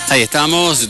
Ahí estamos,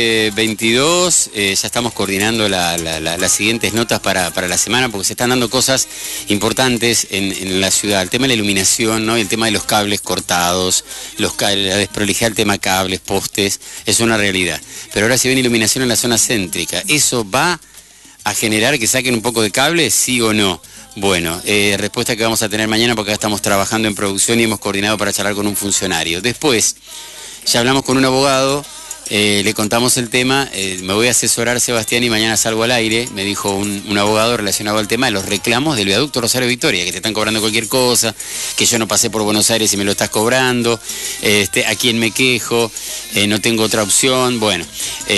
12:22, ya estamos coordinando las siguientes notas para la semana porque se están dando cosas importantes en la ciudad. El tema de la iluminación, ¿no? Y el tema de los cables cortados, la desprolijidad del tema cables, postes, es una realidad. Pero ahora se viene iluminación en la zona céntrica. ¿Eso va a generar que saquen un poco de cable, sí o no? Bueno, respuesta que vamos a tener mañana porque acá estamos trabajando en producción y hemos coordinado para charlar con un funcionario. Después, ya hablamos con un abogado, le contamos el tema, me voy a asesorar, Sebastián, y mañana salgo al aire, me dijo un abogado relacionado al tema de los reclamos del viaducto Rosario Victoria, que te están cobrando cualquier cosa, que yo no pasé por Buenos Aires y me lo estás cobrando, a quién me quejo, no tengo otra opción, bueno,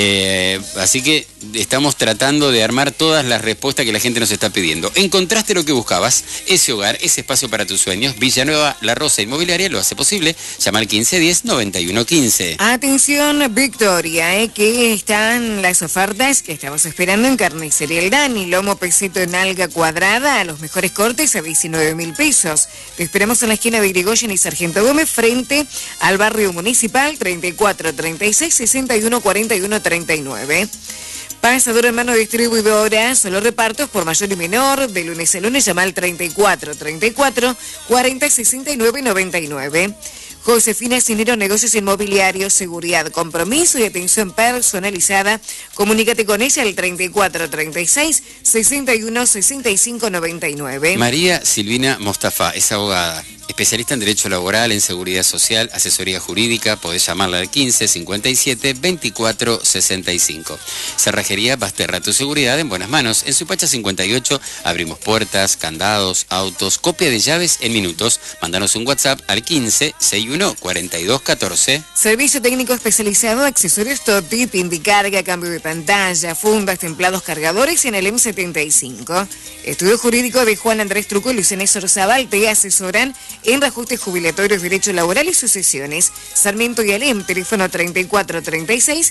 así que estamos tratando de armar todas las respuestas que la gente nos está pidiendo. Encontraste lo que buscabas, ese hogar, ese espacio para tus sueños. Villanueva La Rosa Inmobiliaria lo hace posible. Llama al 1510-9115. Atención, Victoria, que están las ofertas que estamos esperando en Carnicería El Dani. Lomo peseto en alga cuadrada a los mejores cortes a 19.000 pesos. Te esperamos en la esquina de Irigoyen y Sargento Gómez frente al barrio municipal, 34 36 61 41 39. Pasadora en mano distribuidora, solo repartos por mayor y menor, de lunes a lunes. Llama al 34 34 40 69 99. Josefina Cinero, negocios inmobiliarios, seguridad, compromiso y atención personalizada. Comunícate con ella al 34 36 61 65 99. María Silvina Mostafa es abogada, especialista en Derecho Laboral, en Seguridad Social, Asesoría Jurídica. Podés llamarla al 15 57 24 65. Cerrajería Basterra, tu seguridad en buenas manos. En Suipacha 58 abrimos puertas, candados, autos, copia de llaves en minutos. Mándanos un WhatsApp al 15 61 42 14. Servicio técnico especializado, accesorios Toti, pin de carga, cambio de pantalla, fundas, templados, cargadores en el M75. Estudio jurídico de Juan Andrés Truco y Luciana Sorzabal te asesoran en reajustes jubilatorios, derecho laboral y sucesiones. Sarmiento y Alem, teléfono 34 36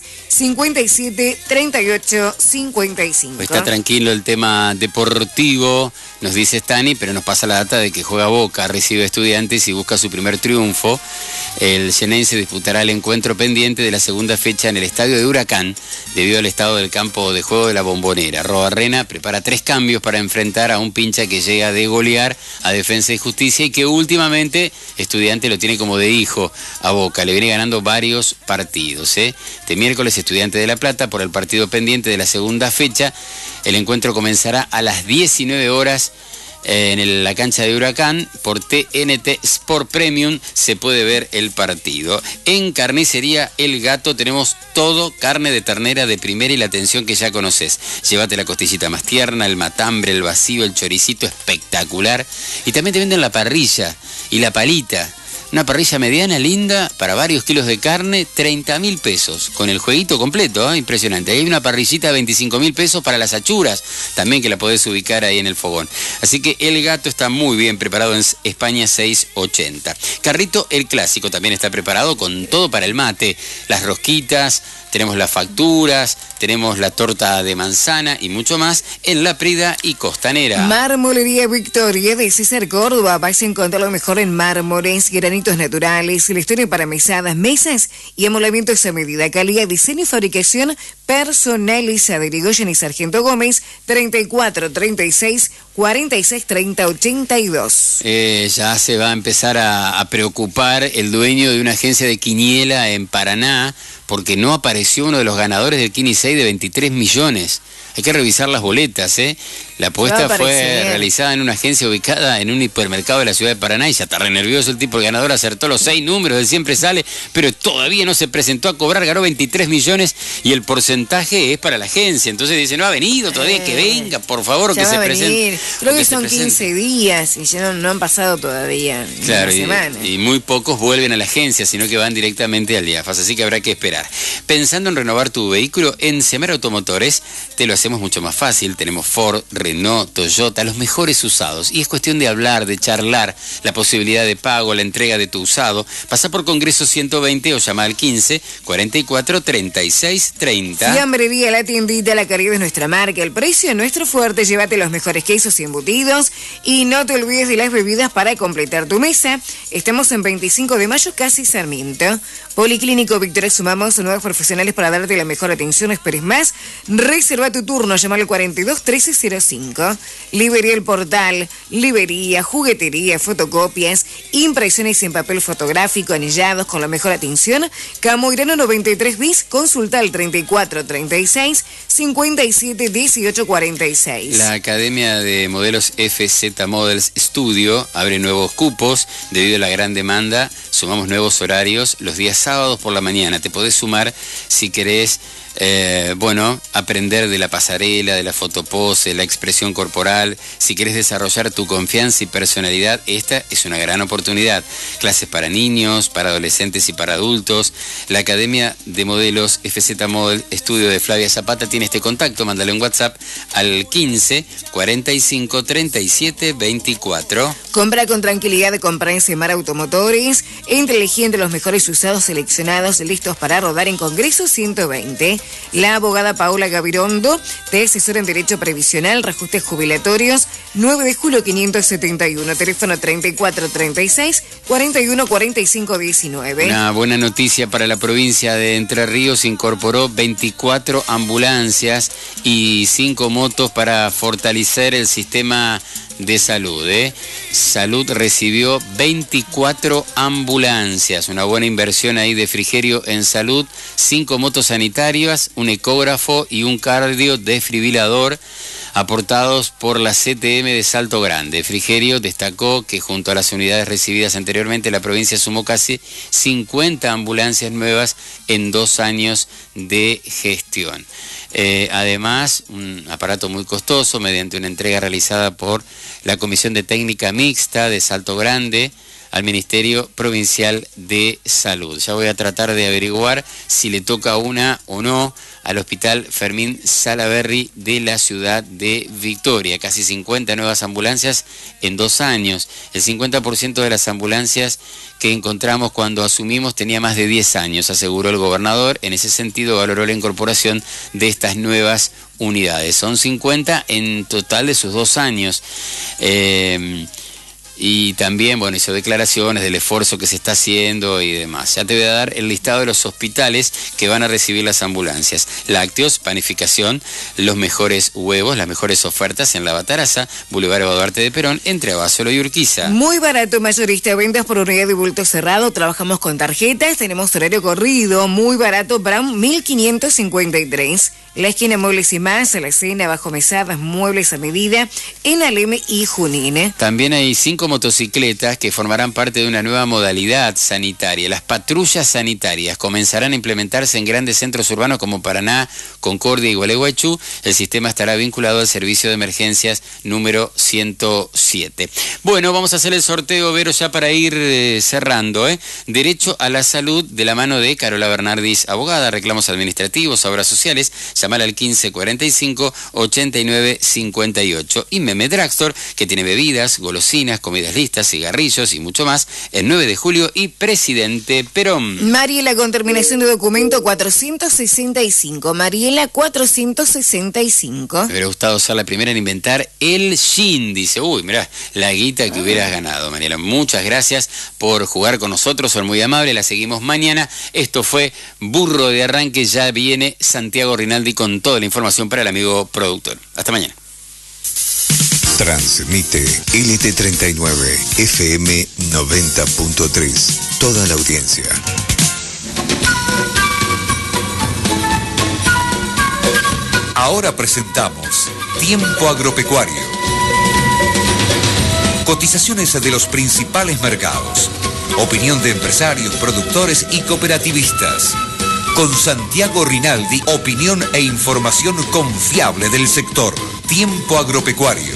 57 38 55. Está tranquilo el tema deportivo, nos dice Stani, pero nos pasa la data de que juega Boca, recibe Estudiantes y busca su primer triunfo. El Xenense disputará el encuentro pendiente de la segunda fecha en el estadio de Huracán, debido al estado del campo de juego de la Bombonera. Robarrena prepara 3 cambios para enfrentar a un pincha que llega de golear a Defensa y Justicia y que últimamente Estudiante lo tiene como de hijo a Boca. Le viene ganando varios partidos. Este miércoles Estudiante de La Plata por el partido pendiente de la segunda fecha. El encuentro comenzará a las 19 horas en la cancha de Huracán. Por TNT Sport Premium se puede ver el partido. En Carnicería El Gato tenemos todo, carne de ternera de primera y la atención que ya conoces. Llévate la costillita más tierna, el matambre, el vacío, el choricito espectacular. Y también te venden la parrilla y la palita. Una parrilla mediana, linda, para varios kilos de carne, 30.000 pesos, con el jueguito completo, impresionante. Hay una parrillita de 25.000 pesos para las achuras, también que la podés ubicar ahí en el fogón. Así que El Gato está muy bien preparado en España 680. Carrito El Clásico también está preparado con todo para el mate, las rosquitas, tenemos las facturas, tenemos la torta de manzana y mucho más en La Prida y Costanera. Marmolería Victoria de César Córdoba. Vais a encontrar lo mejor en mármoles, granitos naturales, selección para mesadas, mesas y amoblamientos a medida, calidad, diseño y fabricación personalizada. Irigoyen y Sargento Gómez, 34 36 46 30 82. Ya se va a empezar a preocupar el dueño de una agencia de quiniela en Paraná, porque no apareció uno de los ganadores del Kini 6 de 23 millones. Hay que revisar las boletas, La apuesta fue realizada en una agencia ubicada en un hipermercado de la ciudad de Paraná y ya está re nervioso el tipo. El ganador acertó los 6 números, él siempre sale, pero todavía no se presentó a cobrar, ganó 23 millones y el porcentaje es para la agencia. Entonces dice, no ha venido todavía, que venga, por favor, que se presente. Creo que son 15 días y ya no han pasado todavía. Claro, y muy pocos vuelven a la agencia, sino que van directamente al IAFAS, así que habrá que esperar. Pensando en renovar tu vehículo, en Semar Automotores te lo hacemos mucho más fácil. Tenemos Ford, Renault, Toyota, los mejores usados. Y es cuestión de hablar, de charlar, la posibilidad de pago, la entrega de tu usado. Pasa por Congreso 120 o llama al 15 44 36 30. Fiambrería La Tiendita, la calidad es nuestra marca, el precio es nuestro fuerte. Llévate los mejores quesos y embutidos y no te olvides de las bebidas para completar tu mesa. Estamos en 25 de mayo, casi Sarmiento. Policlínico Victoria Sumamos tenemos nuevos profesionales para darte la mejor atención. No esperes más. Reserva tu turno. Llama al 42 1305. Librería El Portal. Librería, juguetería, fotocopias, impresiones en papel fotográfico, anillados con la mejor atención. Camoirano 93 bis. Consulta al 34 36 57 18 46. La Academia de Modelos FZ Models Studio abre nuevos cupos debido a la gran demanda. Sumamos nuevos horarios los días sábados por la mañana. Te podés sumar si querés, aprender de la pasarela, de la fotopose, la expresión corporal. Si querés desarrollar tu confianza y personalidad, esta es una gran oportunidad. Clases para niños, para adolescentes y para adultos. La Academia de Modelos FZ Model Studio de Flavia Zapata tiene este contacto. Mándale un WhatsApp al 15 45 37 24. Compra con tranquilidad de comprar en Semar Automotores. Entre elegí entre los mejores usados seleccionados listos para rodar en Congreso 120. La abogada Paola Gavirondo te asesora en Derecho Previsional, reajustes jubilatorios, 9 de julio 571, teléfono 3436 41 45 19. Una buena noticia para la provincia de Entre Ríos: incorporó 24 ambulancias y 5 motos para fortalecer el sistema de salud. Salud recibió 24 ambulancias, una buena inversión ahí de Frigerio en salud, 5 motos sanitarias, un ecógrafo y un cardio desfibrilador aportados por la CTM de Salto Grande. Frigerio destacó que junto a las unidades recibidas anteriormente, la provincia sumó casi 50 ambulancias nuevas en 2 años de gestión. Además, un aparato muy costoso mediante una entrega realizada por la Comisión de Técnica Mixta de Salto Grande al Ministerio Provincial de Salud. Ya voy a tratar de averiguar si le toca una o no al Hospital Fermín Salaberry de la ciudad de Victoria. Casi 50 nuevas ambulancias en 2 años. El 50% de las ambulancias que encontramos cuando asumimos tenía más de 10 años, aseguró el gobernador. En ese sentido valoró la incorporación de estas nuevas unidades. Son 50 en total de sus 2 años. Y también, hizo declaraciones del esfuerzo que se está haciendo y demás. Ya te voy a dar el listado de los hospitales que van a recibir las ambulancias. Lácteos, panificación, los mejores huevos, las mejores ofertas en La Bataraza, Boulevard Duarte de Perón, entre Abasolo y Urquiza. Muy barato, mayorista, ventas por unidad de bulto cerrado, trabajamos con tarjetas, tenemos horario corrido, muy barato, Brown 1553. La esquina Muebles y Más, a la cena, bajo mesadas, muebles a medida, en Aleme y Junín. También hay 5 motocicletas que formarán parte de una nueva modalidad sanitaria. Las patrullas sanitarias comenzarán a implementarse en grandes centros urbanos como Paraná, Concordia y Gualeguaychú. El sistema estará vinculado al servicio de emergencias número 107. Bueno, vamos a hacer el sorteo, Vero, ya para ir cerrando. Derecho a la salud, de la mano de Carola Bernardis, abogada, reclamos administrativos, obras sociales. Llamar al 1545 89 58. Y Meme Drugstore, que tiene bebidas, golosinas, comidas listas, cigarrillos y mucho más, el 9 de julio y Presidente Perón. Mariela, con terminación de documento 465. Mariela 465. Me hubiera gustado ser la primera en inventar el gin. Dice, mirá, la guita que hubieras ganado, Mariela. Muchas gracias por jugar con nosotros, son muy amables, la seguimos mañana. Esto fue Burro de Arranque, ya viene Santiago Rinaldi con toda la información para el amigo productor. Hasta mañana. Transmite LT39 FM 90.3. Toda la audiencia. Ahora presentamos Tiempo Agropecuario. Cotizaciones de los principales mercados. Opinión de empresarios, productores y cooperativistas. Con Santiago Rinaldi, opinión e información confiable del sector. Tiempo Agropecuario.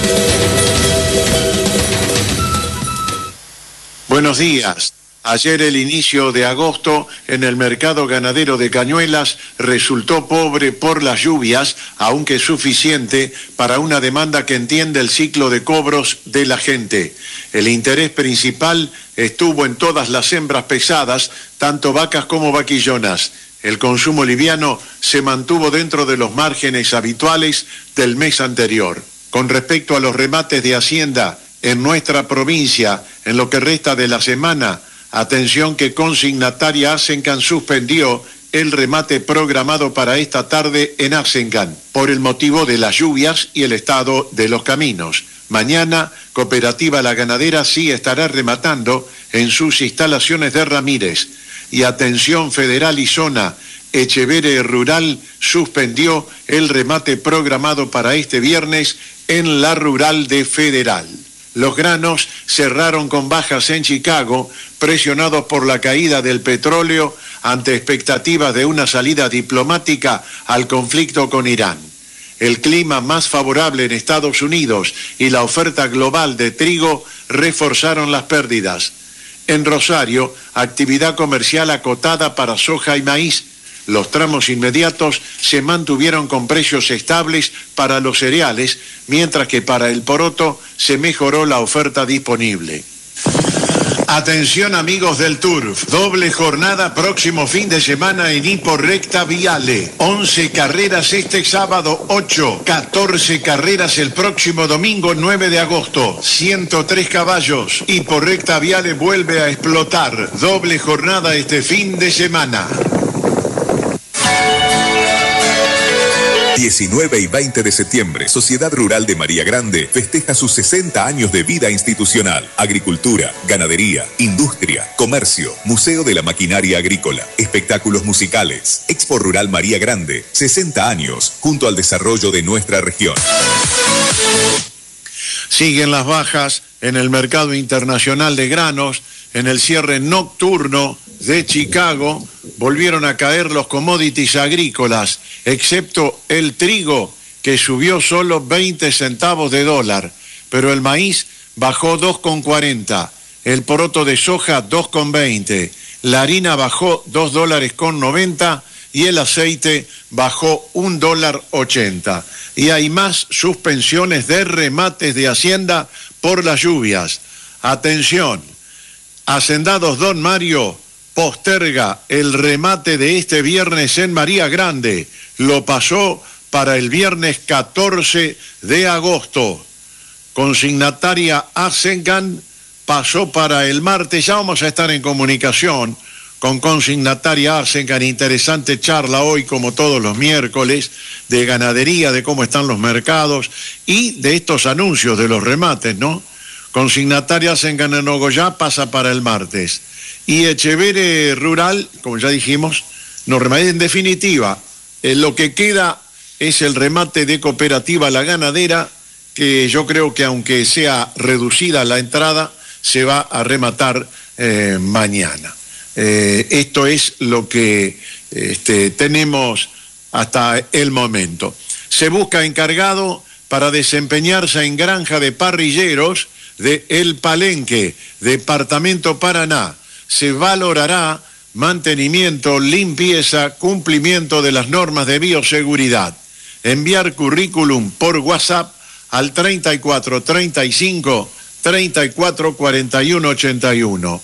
Buenos días. Ayer el inicio de agosto en el mercado ganadero de Cañuelas resultó pobre por las lluvias, aunque suficiente para una demanda que entiende el ciclo de cobros de la gente. El interés principal estuvo en todas las hembras pesadas, tanto vacas como vaquillonas. El consumo liviano se mantuvo dentro de los márgenes habituales del mes anterior. Con respecto a los remates de Hacienda en nuestra provincia, en lo que resta de la semana, atención que Consignataria Asencan suspendió el remate programado para esta tarde en Asengan, por el motivo de las lluvias y el estado de los caminos. Mañana, Cooperativa La Ganadera sí estará rematando en sus instalaciones de Ramírez. Y atención federal y zona, Echevere Rural suspendió el remate programado para este viernes en la rural de Federal. Los granos cerraron con bajas en Chicago, presionados por la caída del petróleo ante expectativas de una salida diplomática al conflicto con Irán. El clima más favorable en Estados Unidos y la oferta global de trigo reforzaron las pérdidas. En Rosario, actividad comercial acotada para soja y maíz. Los tramos inmediatos se mantuvieron con precios estables para los cereales, mientras que para el poroto se mejoró la oferta disponible. Atención amigos del Turf, doble jornada próximo fin de semana en Hiporrecta Viale. 11 carreras este sábado 8, 14 carreras el próximo domingo 9 de agosto, 103 caballos. Hiporrecta Viale vuelve a explotar, doble jornada este fin de semana. 19 y 20 de septiembre, Sociedad Rural de María Grande festeja sus 60 años de vida institucional. Agricultura, ganadería, industria, comercio, Museo de la Maquinaria Agrícola, espectáculos musicales. Expo Rural María Grande, 60 años, junto al desarrollo de nuestra región. Siguen las bajas en el mercado internacional de granos. En el cierre nocturno de Chicago volvieron a caer los commodities agrícolas, excepto el trigo, que subió solo 20 centavos de dólar, pero el maíz bajó 2,40, el poroto de soja 2,20, la harina bajó $2,90 y el aceite bajó $1,80. Y hay más suspensiones de remates de Hacienda por las lluvias. Atención, Hacendados Don Mario posterga el remate de este viernes en María Grande. Lo pasó para el viernes 14 de agosto. Consignataria Asengan pasó para el martes. Ya vamos a estar en comunicación con Consignataria Asengan. Interesante charla hoy, como todos los miércoles, de ganadería, de cómo están los mercados y de estos anuncios de los remates, ¿no? Consignataria Asengan en Ogoyá pasa para el martes. Y Echevere Rural, como ya dijimos, nos remate. En definitiva, lo que queda es el remate de Cooperativa La Ganadera, que yo creo que aunque sea reducida la entrada, se va a rematar mañana. Esto es lo que tenemos hasta el momento. Se busca encargado para desempeñarse en Granja de Parrilleros de El Palenque, Departamento Paraná. Se valorará mantenimiento, limpieza, cumplimiento de las normas de bioseguridad. Enviar currículum por WhatsApp al 3435 34 41 81.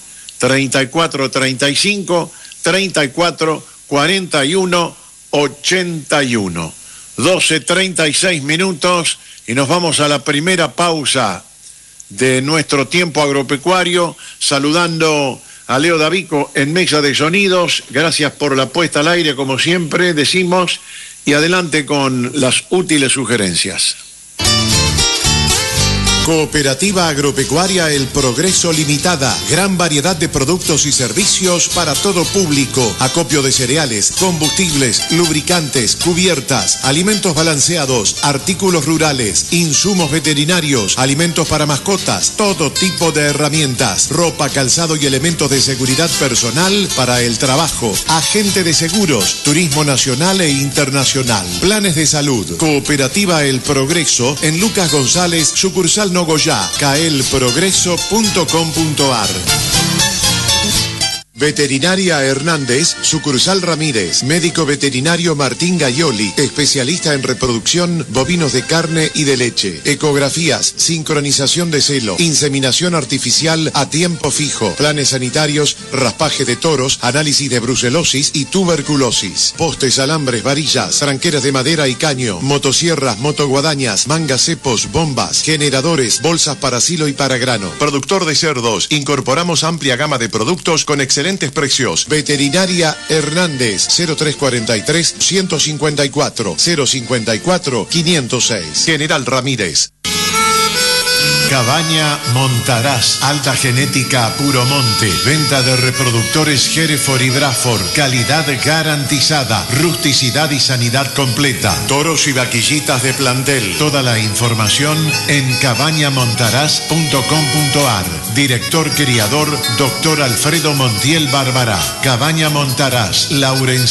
3435 34 41 81. 12:36 minutos y nos vamos a la primera pausa de nuestro tiempo agropecuario, saludando a Leo Davico en Mesa de Sonidos. Gracias por la puesta al aire, como siempre decimos, y adelante con las útiles sugerencias. Cooperativa Agropecuaria El Progreso Limitada. Gran variedad de productos y servicios para todo público. Acopio de cereales, combustibles, lubricantes, cubiertas, alimentos balanceados, artículos rurales, insumos veterinarios, alimentos para mascotas, todo tipo de herramientas, ropa, calzado y elementos de seguridad personal para el trabajo. Agente de seguros, turismo nacional e internacional. Planes de salud. Cooperativa El Progreso en Lucas González, sucursal Nogoyá, caelprogreso.com.ar. Veterinaria Hernández, sucursal Ramírez. Médico veterinario Martín Gaioli, especialista en reproducción bovinos de carne y de leche. Ecografías, sincronización de celo, inseminación artificial a tiempo fijo, planes sanitarios, raspaje de toros, análisis de brucelosis y tuberculosis. Postes, alambres, varillas, tranqueras de madera y caño, motosierras, motoguadañas, mangas, cepos, bombas, generadores, bolsas para silo y para grano. Productor de cerdos. Incorporamos amplia gama de productos con excelente excelentes precios. Veterinaria Hernández, 0343 154 054 506. General Ramírez. Cabaña Montaraz, alta genética puro monte, venta de reproductores Hereford y Braford, calidad garantizada, rusticidad y sanidad completa, toros y vaquillitas de plantel. Toda la información en cabañamontaraz.com.ar. Director criador Dr. Alfredo Montiel Bárbara. Cabaña Montaraz, Lauren